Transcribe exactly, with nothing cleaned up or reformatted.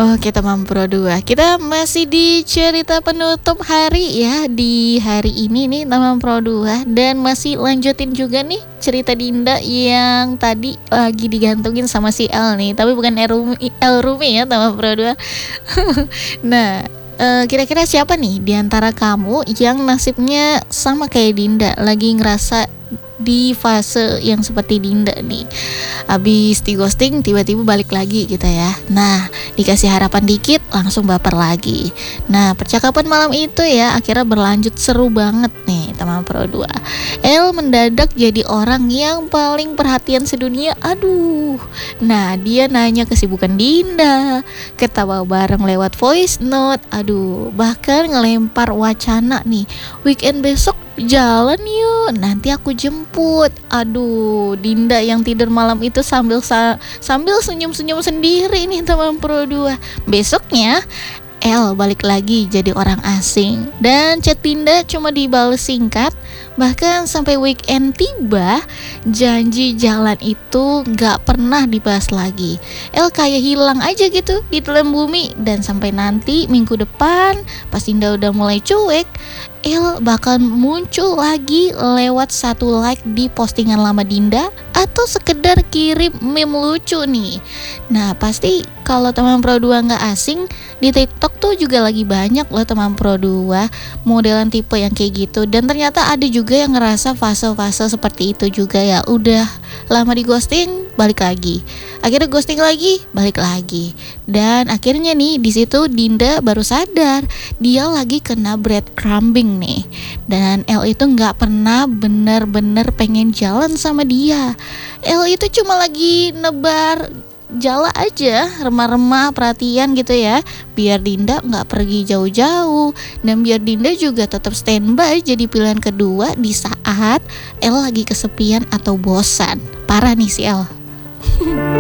Oke teman Pro dua, kita masih di cerita penutup hari ya di hari ini nih teman Pro dua. Dan masih lanjutin juga nih cerita Dinda yang tadi lagi digantungin sama si El nih. Tapi bukan El Rumi, El Rumi ya teman Pro dua. Nah, eh, kira-kira siapa nih diantara kamu yang nasibnya sama kayak Dinda, lagi ngerasa di fase yang seperti Dinda nih, habis di ghosting tiba-tiba balik lagi gitu ya. Nah, dikasih harapan dikit langsung baper lagi. Nah, percakapan malam itu ya akhirnya berlanjut seru banget nih teman Pro dua. El mendadak jadi orang yang paling perhatian sedunia. Aduh. Nah, dia nanya kesibukan Dinda, ketawa bareng lewat voice note. Aduh, bahkan ngelempar wacana nih, weekend besok jalan yuk, nanti aku jemput. Aduh, Dinda yang tidur malam itu sambil sa- sambil senyum-senyum sendiri nih teman Pro dua. Besoknya El balik lagi jadi orang asing, dan chat Dinda cuma dibales singkat. Bahkan sampai weekend tiba, janji jalan itu gak pernah dibahas lagi. El kayak hilang aja gitu di telan bumi. Dan sampai nanti minggu depan pas Dinda udah mulai cuek, El bakal muncul lagi lewat satu like di postingan lama Dinda, atau sekedar kirim meme lucu nih. Nah, pasti kalau teman Pro dua gak asing, di TikTok tuh juga lagi banyak loh teman Pro dua modelan tipe yang kayak gitu. Dan ternyata ada juga yang ngerasa fase-fase seperti itu juga ya. Udah lama di ghosting, balik lagi. Akhirnya ghosting lagi, balik lagi. Dan akhirnya nih di situ Dinda baru sadar dia lagi kena breadcrumbing nih. Dan El itu nggak pernah bener-bener pengen jalan sama dia. El itu cuma lagi nebar jala aja, remah-remah perhatian gitu ya, biar Dinda nggak pergi jauh-jauh, dan biar Dinda juga tetap standby jadi pilihan kedua di saat El lagi kesepian atau bosan. Parah nih si El.